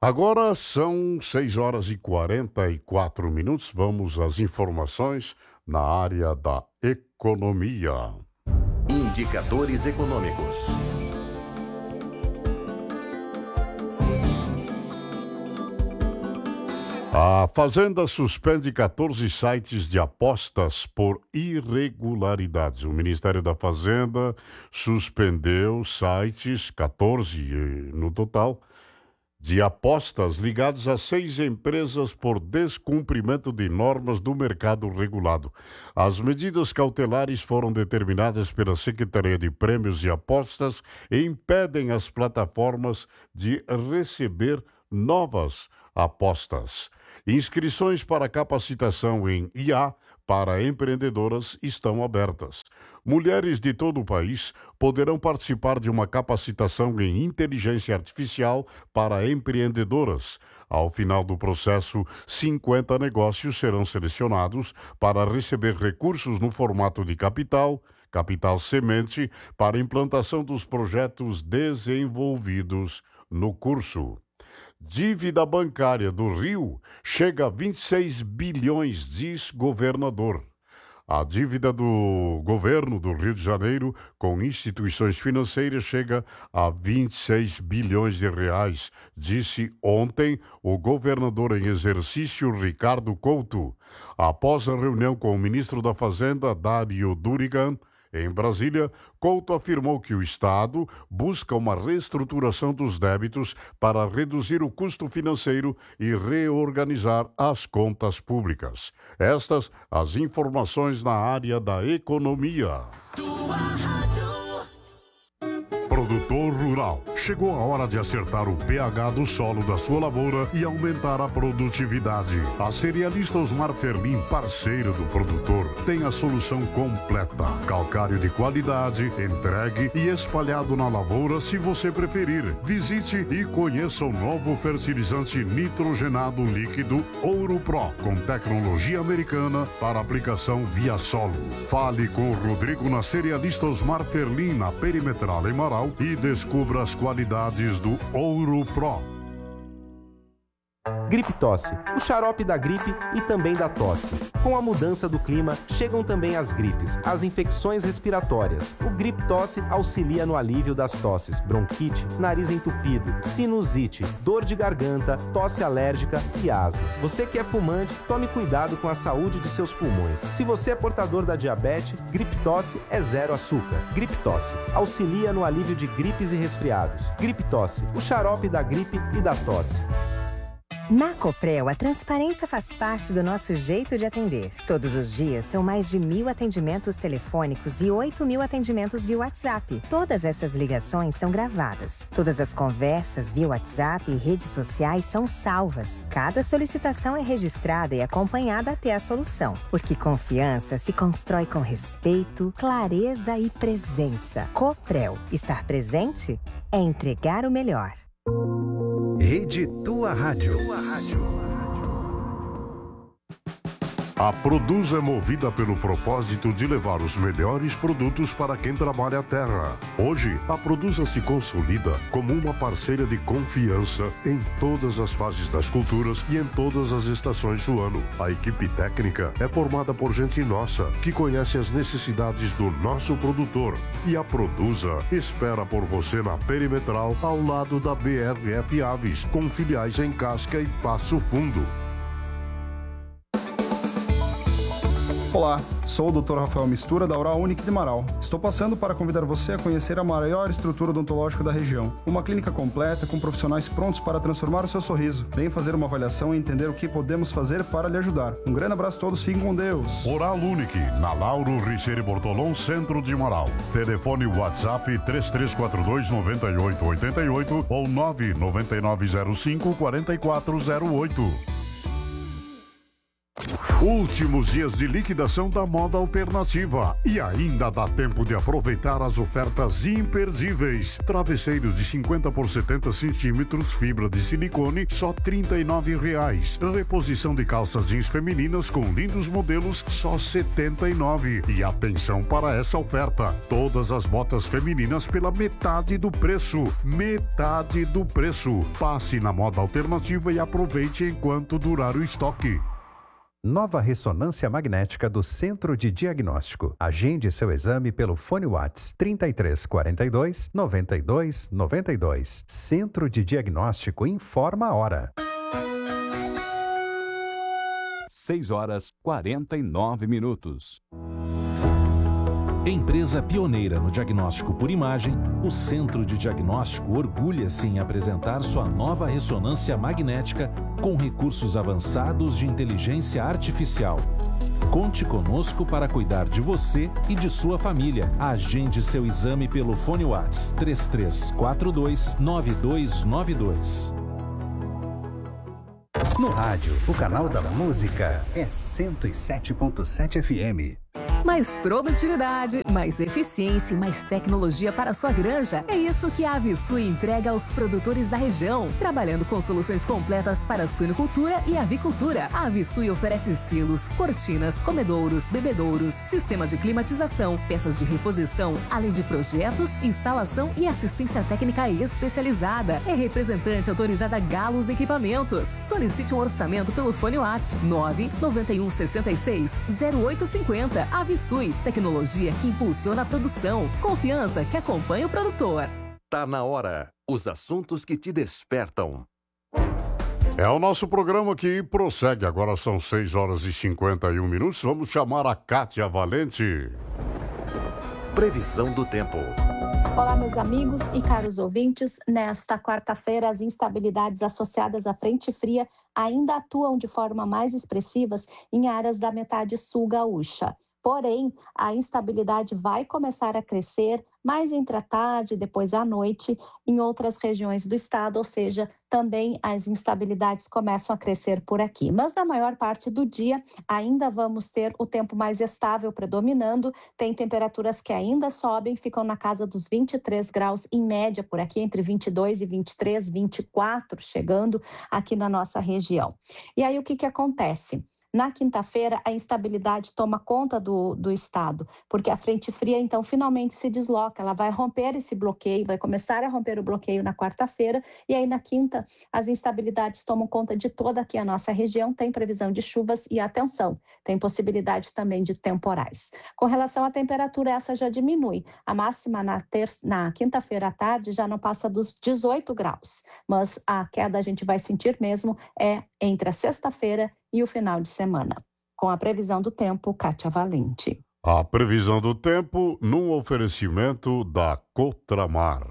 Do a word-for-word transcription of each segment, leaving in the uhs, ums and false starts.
Agora são seis horas e quarenta e quatro minutos. Vamos às informações na área da economia. Indicadores econômicos. A Fazenda suspende quatorze sites de apostas por irregularidades. O Ministério da Fazenda suspendeu sites, quatorze no total, de apostas ligados a seis empresas por descumprimento de normas do mercado regulado. As medidas cautelares foram determinadas pela Secretaria de Prêmios e Apostas e impedem as plataformas de receber novas apostas. Inscrições para capacitação em I A para empreendedoras estão abertas. Mulheres de todo o país poderão participar de uma capacitação em inteligência artificial para empreendedoras. Ao final do processo, cinquenta negócios serão selecionados para receber recursos no formato de capital, capital semente, para implantação dos projetos desenvolvidos no curso. Dívida bancária do Rio chega a vinte e seis bilhões, diz governador. A dívida do governo do Rio de Janeiro com instituições financeiras chega a vinte e seis bilhões de reais, disse ontem o governador em exercício Ricardo Couto. Após a reunião com o ministro da Fazenda, Dário Durigan, em Brasília, Couto afirmou que o Estado busca uma reestruturação dos débitos para reduzir o custo financeiro e reorganizar as contas públicas. Estas as informações na área da economia. Tua rádio. Produtor rural, chegou a hora de acertar o pH do solo da sua lavoura e aumentar a produtividade. A cerealista Osmar Ferlin, parceira do produtor, tem a solução completa. Calcário de qualidade, entregue e espalhado na lavoura se você preferir. Visite e conheça o novo fertilizante nitrogenado líquido Ouro Pro, com tecnologia americana para aplicação via solo. Fale com o Rodrigo na cerealista Osmar Ferlin, na Perimetral em Marau, e descubra as qualidades do Ouro Pro. Gripe Tosse, o xarope da gripe e também da tosse. Com a mudança do clima, chegam também as gripes, as infecções respiratórias. O Gripe Tosse auxilia no alívio das tosses, bronquite, nariz entupido, sinusite, dor de garganta, tosse alérgica e asma. Você que é fumante, tome cuidado com a saúde de seus pulmões. Se você é portador da diabetes, Gripe Tosse é zero açúcar. Gripe Tosse auxilia no alívio de gripes e resfriados. Gripe Tosse, o xarope da gripe e da tosse. Na Coprel, a transparência faz parte do nosso jeito de atender. Todos os dias são mais de mil atendimentos telefônicos e oito mil atendimentos via WhatsApp. Todas essas ligações são gravadas. Todas as conversas via WhatsApp e redes sociais são salvas. Cada solicitação é registrada e acompanhada até a solução. Porque confiança se constrói com respeito, clareza e presença. Coprel. Estar presente é entregar o melhor. Rede Tua Rádio. Tua Rádio. A Produz é movida pelo propósito de levar os melhores produtos para quem trabalha a terra. Hoje, a Produza se consolida como uma parceira de confiança em todas as fases das culturas e em todas as estações do ano. A equipe técnica é formada por gente nossa, que conhece as necessidades do nosso produtor. E a Produza espera por você na Perimetral, ao lado da B R F Aves, com filiais em Casca e Passo Fundo. Olá, sou o doutor Rafael Mistura, da Oral Unique de Marau. Estou passando para convidar você a conhecer a maior estrutura odontológica da região. Uma clínica completa com profissionais prontos para transformar o seu sorriso. Venha fazer uma avaliação e entender o que podemos fazer para lhe ajudar. Um grande abraço a todos, fiquem com Deus. Oral Unique, na Lauro Richeire Bortolom, centro de Marau. Telefone WhatsApp três três quatro dois, nove oito oito oito ou nove nove nove zero cinco, quatro quatro zero oito. Últimos dias de liquidação da Moda Alternativa e ainda dá tempo de aproveitar as ofertas imperdíveis. Travesseiros de cinquenta por setenta centímetros, fibra de silicone, só trinta e nove reais. Reposição de calças jeans femininas com lindos modelos, só setenta e nove. E atenção para essa oferta: todas as botas femininas pela metade do preço. Metade do preço. Passe na Moda Alternativa e aproveite enquanto durar o estoque. Nova ressonância magnética do Centro de Diagnóstico. Agende seu exame pelo fone WhatsApp trinta e três, quarenta e dois, noventa e dois, noventa e dois. Centro de Diagnóstico informa a hora. seis horas quarenta e nove minutos. Empresa pioneira no diagnóstico por imagem, o Centro de Diagnóstico orgulha-se em apresentar sua nova ressonância magnética com recursos avançados de inteligência artificial. Conte conosco para cuidar de você e de sua família. Agende seu exame pelo fone WhatsApp três três quatro dois, nove dois nove dois. No rádio, o canal da música é cento e sete ponto sete F M. Mais produtividade, mais eficiência e mais tecnologia para a sua granja. É isso que a Avisui entrega aos produtores da região. Trabalhando com soluções completas para a suinocultura e avicultura. A Avisui oferece silos, cortinas, comedouros, bebedouros, sistemas de climatização, peças de reposição, além de projetos, instalação e assistência técnica especializada. É representante autorizada Galos Equipamentos. Solicite um orçamento pelo fone WhatsApp nove nove um seis seis, zero oito cinco zero. Avisui, tecnologia que impulsiona a produção. Confiança que acompanha o produtor. Tá na hora. Os assuntos que te despertam. É o nosso programa que prossegue. Agora são seis horas e cinquenta e um minutos. Vamos chamar a Kátia Valente. Previsão do tempo. Olá, meus amigos e caros ouvintes. Nesta quarta-feira, as instabilidades associadas à frente fria ainda atuam de forma mais expressivas em áreas da metade sul gaúcha. Porém, a instabilidade vai começar a crescer mais entre a tarde e depois à noite em outras regiões do estado, ou seja, também as instabilidades começam a crescer por aqui. Mas na maior parte do dia ainda vamos ter o tempo mais estável predominando, tem temperaturas que ainda sobem, ficam na casa dos vinte e três graus em média por aqui, entre vinte e dois e vinte e três, vinte e quatro chegando aqui na nossa região. E aí o que que acontece? Na quinta-feira, a instabilidade toma conta do, do estado, porque a frente fria, então, finalmente se desloca. Ela vai romper esse bloqueio, vai começar a romper o bloqueio na quarta-feira, e aí na quinta, as instabilidades tomam conta de toda aqui a nossa região. Tem previsão de chuvas e, atenção, tem possibilidade também de temporais. Com relação à temperatura, essa já diminui. A máxima na, ter... na quinta-feira à tarde já não passa dos dezoito graus, mas a queda a gente vai sentir mesmo é entre a sexta-feira e o final de semana. Com a previsão do tempo, Kátia Valente. A previsão do tempo num oferecimento da Cotramar.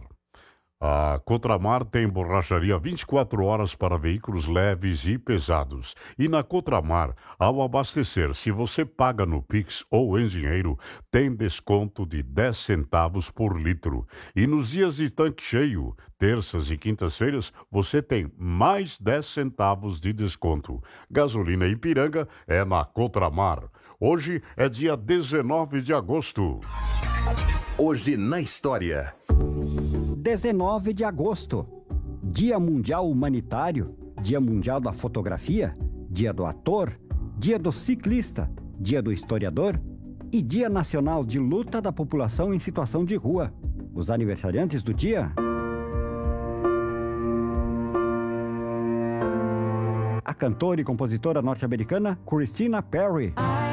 A Cotramar tem borracharia vinte e quatro horas para veículos leves e pesados. E na Cotramar, ao abastecer, se você paga no Pix ou em dinheiro, tem desconto de dez centavos por litro. E nos dias de tanque cheio, terças e quintas-feiras, você tem mais dez centavos de desconto. Gasolina Ipiranga é na Cotramar. Hoje é dia dezenove de agosto. Hoje na história. dezenove de agosto, Dia Mundial Humanitário, Dia Mundial da Fotografia, Dia do Ator, Dia do Ciclista, Dia do Historiador e Dia Nacional de Luta da População em Situação de Rua. Os aniversariantes do dia: a cantora e compositora norte-americana Christina Perri.